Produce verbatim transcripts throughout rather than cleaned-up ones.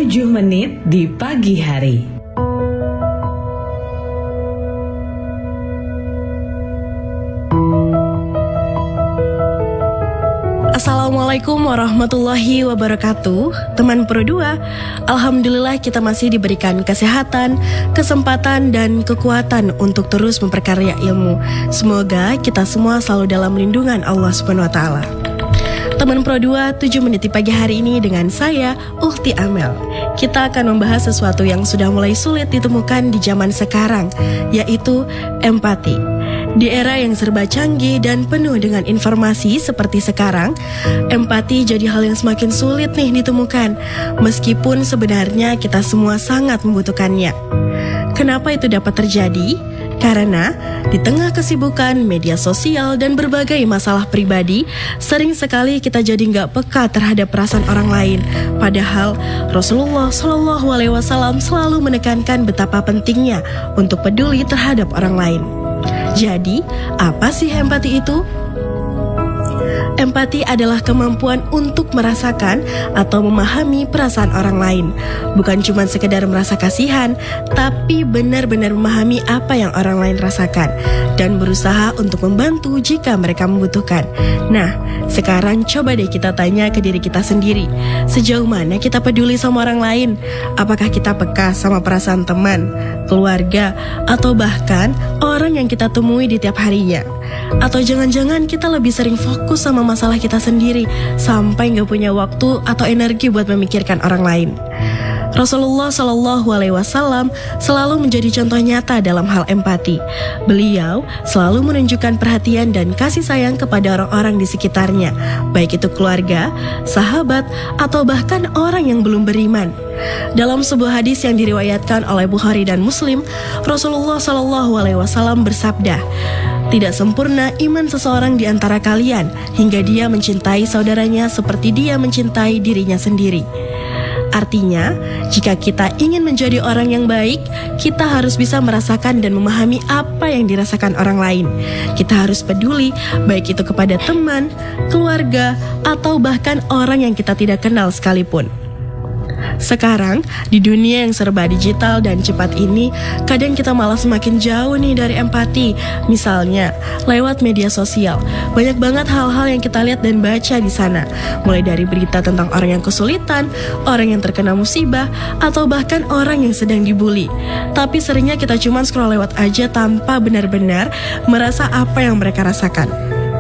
tujuh menit di pagi hari. Assalamualaikum warahmatullahi wabarakatuh. Teman Pro dua, alhamdulillah kita masih diberikan kesehatan, kesempatan, dan kekuatan untuk terus memperkarya ilmu. Semoga kita semua selalu dalam lindungan Allah subhanahu wa taala. Teman Pro dua, tujuh menit di pagi hari ini dengan saya, Uhti Amel. Kita akan membahas sesuatu yang sudah mulai sulit ditemukan di zaman sekarang, yaitu empati. Di era yang serba canggih dan penuh dengan informasi seperti sekarang, empati jadi hal yang semakin sulit nih ditemukan, meskipun sebenarnya kita semua sangat membutuhkannya. Kenapa itu dapat terjadi? Karena di tengah kesibukan media sosial dan berbagai masalah pribadi, sering sekali kita jadi nggak peka terhadap perasaan orang lain. Padahal Rasulullah shallallahu alaihi wasallam selalu menekankan betapa pentingnya untuk peduli terhadap orang lain. Jadi, apa sih empati itu? Empati adalah kemampuan untuk merasakan atau memahami perasaan orang lain. Bukan cuma sekedar merasa kasihan, tapi benar-benar memahami apa yang orang lain rasakan dan berusaha untuk membantu jika mereka membutuhkan. Nah, sekarang coba deh kita tanya ke diri kita sendiri. Sejauh mana kita peduli sama orang lain? Apakah kita peka sama perasaan teman, keluarga, atau bahkan orang yang kita temui di tiap harinya? Atau jangan-jangan kita lebih sering fokus sama masalah kita sendiri sampai gak punya waktu atau energi buat memikirkan orang lain. Rasulullah shallallahu alaihi wasallam selalu menjadi contoh nyata dalam hal empati. Beliau selalu menunjukkan perhatian dan kasih sayang kepada orang-orang di sekitarnya, baik itu keluarga, sahabat, atau bahkan orang yang belum beriman. Dalam sebuah hadis yang diriwayatkan oleh Bukhari dan Muslim, Rasulullah shallallahu alaihi wasallam bersabda, "Tidak sempurna iman seseorang di antara kalian hingga dia mencintai saudaranya seperti dia mencintai dirinya sendiri." Artinya, jika kita ingin menjadi orang yang baik, kita harus bisa merasakan dan memahami apa yang dirasakan orang lain. Kita harus peduli, baik itu kepada teman, keluarga, atau bahkan orang yang kita tidak kenal sekalipun. Sekarang, di dunia yang serba digital dan cepat ini, kadang kita malah semakin jauh nih dari empati. Misalnya, lewat media sosial, banyak banget hal-hal yang kita lihat dan baca di sana. Mulai dari berita tentang orang yang kesulitan, orang yang terkena musibah, atau bahkan orang yang sedang dibully. Tapi seringnya kita cuma scroll lewat aja tanpa benar-benar merasa apa yang mereka rasakan.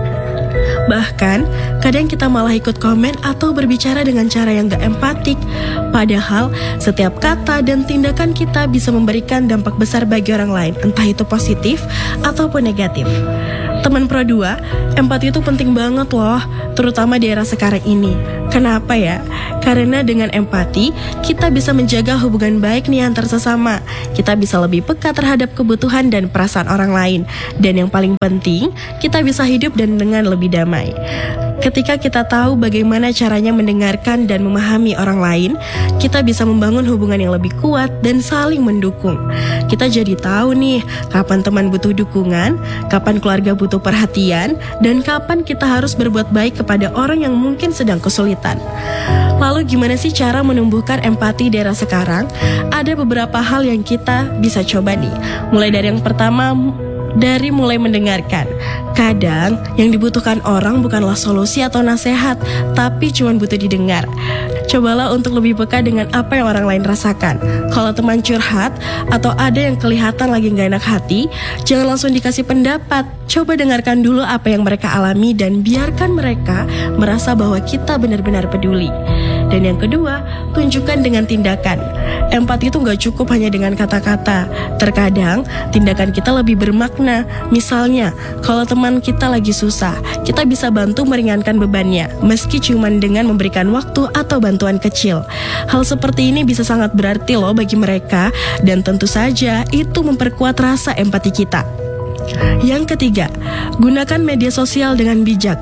Bahkan, kadang kita malah ikut komen atau berbicara dengan cara yang gak empatik. Padahal, setiap kata dan tindakan kita bisa memberikan dampak besar bagi orang lain, entah itu positif ataupun negatif. Teman Pro dua, empati itu penting banget loh, terutama di era sekarang ini. Kenapa ya? Karena dengan empati, kita bisa menjaga hubungan baik nih antar sesama. Kita bisa lebih peka terhadap kebutuhan dan perasaan orang lain. Dan yang paling penting, kita bisa hidup dan dengan lebih damai. Ketika kita tahu bagaimana caranya mendengarkan dan memahami orang lain, kita bisa membangun hubungan yang lebih kuat dan saling mendukung. Kita jadi tahu nih, kapan teman butuh dukungan, kapan keluarga butuh perhatian, dan kapan kita harus berbuat baik kepada orang yang mungkin sedang kesulitan. Lalu gimana sih cara menumbuhkan empati di era sekarang? Ada beberapa hal yang kita bisa coba nih. Mulai dari yang pertama, dari mulai mendengarkan. Kadang yang dibutuhkan orang bukanlah solusi atau nasihat, tapi cuma butuh didengar. Cobalah untuk lebih peka dengan apa yang orang lain rasakan. Kalau teman curhat atau ada yang kelihatan lagi gak enak hati, jangan langsung dikasih pendapat. Coba dengarkan dulu apa yang mereka alami dan biarkan mereka merasa bahwa kita benar-benar peduli. Dan yang kedua, tunjukkan dengan tindakan. Empati itu gak cukup hanya dengan kata-kata. Terkadang, tindakan kita lebih bermakna. Misalnya, kalau teman kita lagi susah, kita bisa bantu meringankan bebannya, meski cuma dengan memberikan waktu atau bantuan kecil. Hal seperti ini bisa sangat berarti loh bagi mereka, dan tentu saja itu memperkuat rasa empati kita. Yang ketiga, gunakan media sosial dengan bijak.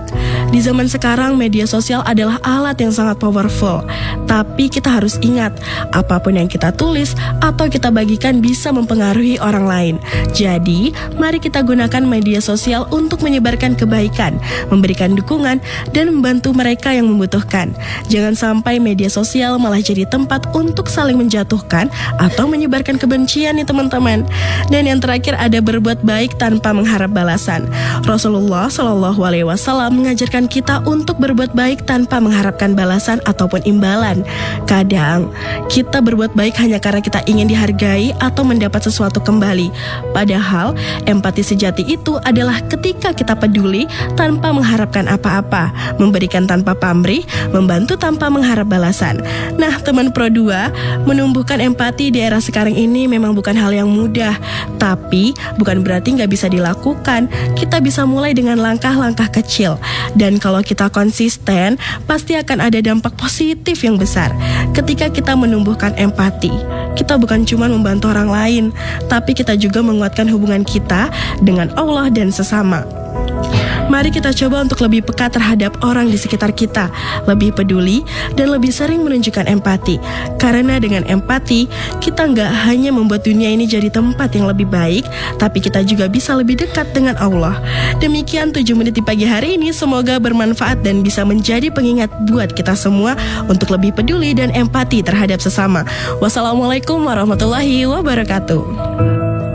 Di zaman sekarang media sosial adalah alat yang sangat powerful. Tapi kita harus ingat, apapun yang kita tulis atau kita bagikan bisa mempengaruhi orang lain. Jadi, mari kita gunakan media sosial untuk menyebarkan kebaikan, memberikan dukungan, dan membantu mereka yang membutuhkan. Jangan sampai media sosial malah jadi tempat untuk saling menjatuhkan atau menyebarkan kebencian nih teman-teman. Dan yang terakhir ada berbuat baik tanpa mengharap balasan. Rasulullah Shallallahu Alaihi Wasallam mengajarkan kita untuk berbuat baik tanpa mengharapkan balasan ataupun imbalan. Kadang kita berbuat baik hanya karena kita ingin dihargai atau mendapat sesuatu kembali. Padahal empati sejati itu adalah ketika kita peduli tanpa mengharapkan apa-apa, memberikan tanpa pamrih, membantu tanpa mengharap balasan. Nah teman Pro dua, menumbuhkan empati di era sekarang ini memang bukan hal yang mudah. Tapi bukan berarti nggak bisa dilakukan. Kita bisa mulai dengan langkah-langkah kecil. Dan kalau kita konsisten, pasti akan ada dampak positif yang besar. Ketika kita menumbuhkan empati, kita bukan cuma membantu orang lain, tapi kita juga menguatkan hubungan kita dengan Allah dan sesama. Mari kita coba untuk lebih peka terhadap orang di sekitar kita, lebih peduli, dan lebih sering menunjukkan empati. Karena dengan empati, kita nggak hanya membuat dunia ini jadi tempat yang lebih baik, tapi kita juga bisa lebih dekat dengan Allah. Demikian tujuh menit di pagi hari ini, semoga bermanfaat dan bisa menjadi pengingat buat kita semua untuk lebih peduli dan empati terhadap sesama. Wassalamualaikum warahmatullahi wabarakatuh.